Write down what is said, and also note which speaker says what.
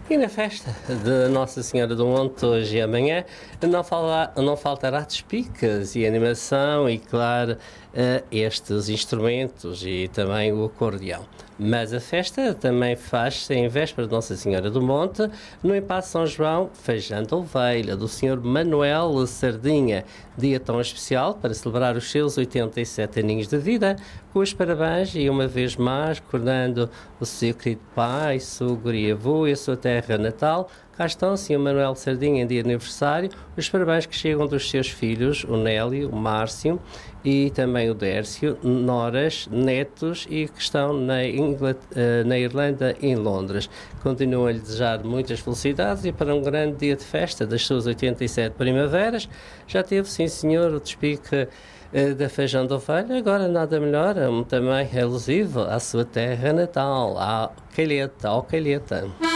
Speaker 1: E na festa de Nossa Senhora do Monte, hoje e amanhã, não faltará despicas e animação e, claro, estes instrumentos e também o acordeão. Mas a festa também faz-se em véspera de Nossa Senhora do Monte, no Impasse São João, Feijão de Ovelha, do Sr. Manuel Sardinha. Dia tão especial para celebrar os seus 87 aninhos de vida, com os parabéns e uma vez mais recordando o seu querido pai, sogro e avô e a sua terra natal. Cá estão, Sr. Manuel Sardinha, em dia de aniversário, os parabéns que chegam dos seus filhos, o Nélio, o Márcio e também o Dércio, noras, netos e que estão na Irlanda e em Londres. Continuo a lhe desejar muitas felicidades e para um grande dia de festa das suas 87 primaveras. Já teve, sim senhor, o despique da Feijão de Ovelha, agora nada melhor, também é alusivo à sua terra natal, à Calheta, ao Calheta.